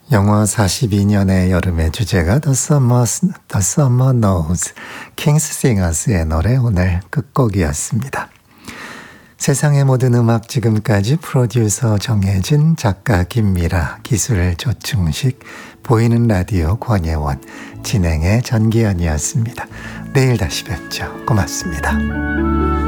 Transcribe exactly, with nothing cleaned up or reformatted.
영화 사십이 년의 여름의 주제가 The Summer, The Summer Knows, 킹스 싱어스의 노래 오늘 끝곡이었습니다. 세상의 모든 음악 지금까지 프로듀서 정혜진, 작가 김미라, 기술 조충식, 보이는 라디오 권예원, 진행의 전기현이었습니다. 내일 다시 뵙죠. 고맙습니다.